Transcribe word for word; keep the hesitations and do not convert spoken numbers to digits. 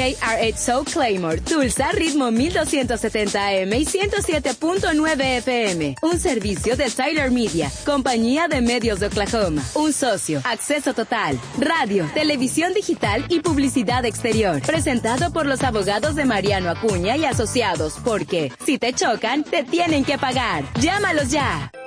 K R ocho Soul Claymore, Tulsa, ritmo mil doscientos setenta A M y ciento siete punto nueve F M. Un servicio de Tyler Media, compañía de medios de Oklahoma. Un socio, acceso total, radio, televisión digital y publicidad exterior. Presentado por los abogados de Mariano Acuña y Asociados, porque si te chocan, te tienen que pagar. Llámalos ya.